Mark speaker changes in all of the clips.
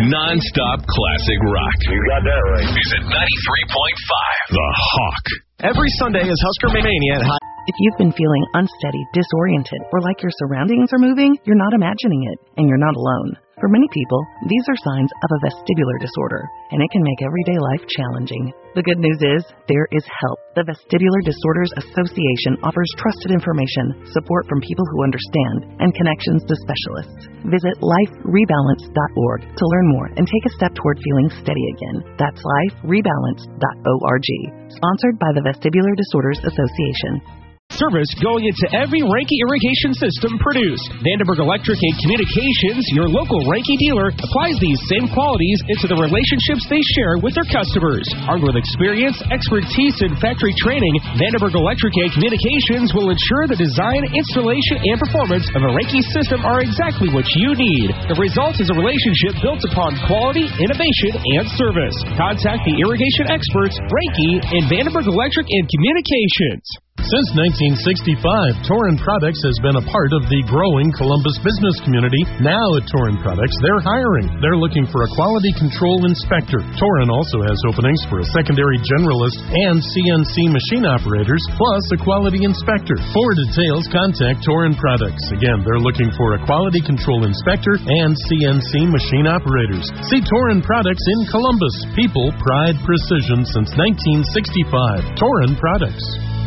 Speaker 1: non-stop classic rock.
Speaker 2: You got that right.
Speaker 1: Is at 93.5 The Hawk.
Speaker 3: Every Sunday is Husker Mania at High.
Speaker 4: If you've been feeling unsteady, disoriented, or like your surroundings are moving, you're not imagining it, and you're not alone. For many people, these are signs of a vestibular disorder, and it can make everyday life challenging. The good news is, there is help. The Vestibular Disorders Association offers trusted information, support from people who understand, and connections to specialists. Visit liferebalance.org to learn more and take a step toward feeling steady again. That's liferebalance.org. Sponsored by the Vestibular Disorders Association.
Speaker 5: Service going into every Reinke irrigation system produced. Vandenberg Electric and Communications, your local Reinke dealer, applies these same qualities into the relationships they share with their customers. Armed with experience, expertise, and factory training, Vandenberg Electric and Communications will ensure the design, installation, and performance of a Reinke system are exactly what you need. The result is a relationship built upon quality, innovation, and service. Contact the irrigation experts, Reinke, and Vandenberg Electric and Communications.
Speaker 6: Since 1965, Torin Products has been a part of the growing Columbus business community. Now at Torin Products, they're hiring. They're looking for a quality control inspector. Torin also has openings for a secondary generalist and CNC machine operators, plus a quality inspector. For details, contact Torin Products. Again, they're looking for a quality control inspector and CNC machine operators. See Torin Products in Columbus. People, pride, precision since 1965. Torin Products.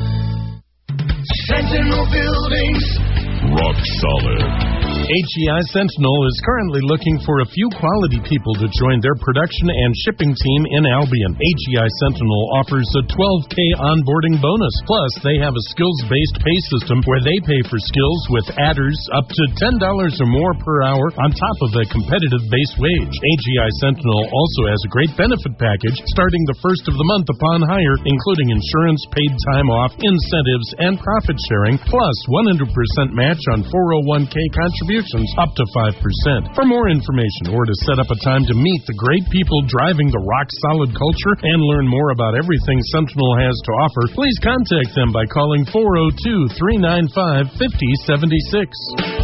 Speaker 2: Sentinel Buildings.
Speaker 1: Rock solid.
Speaker 6: HEI Sentinel is currently looking for a few quality people to join their production and shipping team in Albion. HEI Sentinel offers a $12K onboarding bonus. Plus, they have a skills-based pay system where they pay for skills with adders up to $10 or more per hour on top of a competitive base wage. HEI Sentinel also has a great benefit package starting the first of the month upon hire, including insurance, paid time off, incentives, and profit sharing, plus 100% match on 401K contributions up to 5%. For more information or to set up a time to meet the great people driving the rock-solid culture and learn more about everything Sentinel has to offer, please contact them by calling 402-395-5076.